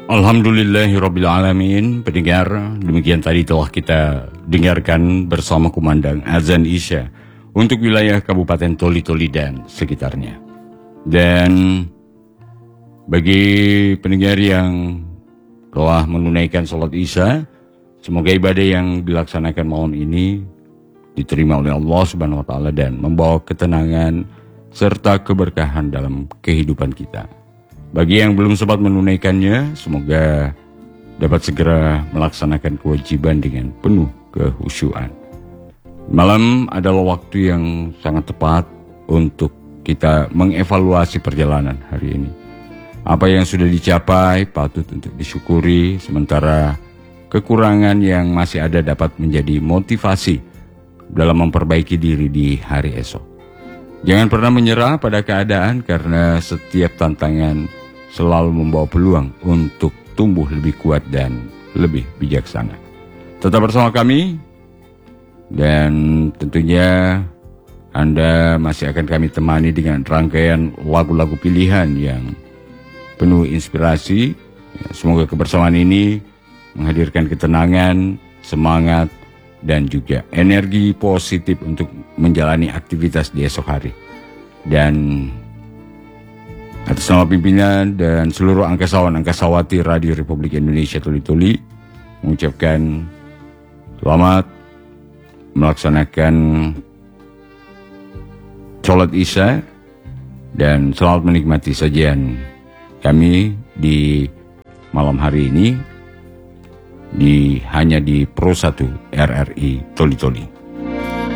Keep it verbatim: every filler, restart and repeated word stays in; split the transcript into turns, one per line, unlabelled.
Alhamdulillahirrabbilalamin. Pendengar, demikian tadi telah kita dengarkan bersama kumandang azan Isya untuk wilayah Kabupaten Toli-Toli dan sekitarnya. Dan bagi pendengar yang telah menunaikan sholat Isya, semoga ibadah yang dilaksanakan malam ini diterima oleh Allah Subhanahu wa Ta'ala dan membawa ketenangan serta keberkahan dalam kehidupan kita. Bagi yang belum sempat menunaikannya, semoga dapat segera melaksanakan kewajiban dengan penuh kehusyuan. Malam adalah waktu yang sangat tepat untuk kita mengevaluasi perjalanan hari ini. Apa yang sudah dicapai patut untuk disyukuri, sementara kekurangan yang masih ada dapat menjadi motivasi dalam memperbaiki diri di hari esok. Jangan pernah menyerah pada keadaan, karena setiap tantangan selalu membawa peluang untuk tumbuh lebih kuat dan lebih bijaksana. Tetap bersama kami, dan tentunya Anda masih akan kami temani dengan rangkaian lagu-lagu pilihan yang penuh inspirasi. Semoga kebersamaan ini menghadirkan ketenangan, semangat, dan juga energi positif untuk menjalani aktivitas di esok hari. Dan atas nama pimpinan dan seluruh angkasawan-angkasawati Radio Republik Indonesia Toli-Toli, mengucapkan selamat melaksanakan sholat Isya dan selamat menikmati sajian kami di malam hari ini di hanya di Pro satu R R I Toli-Toli.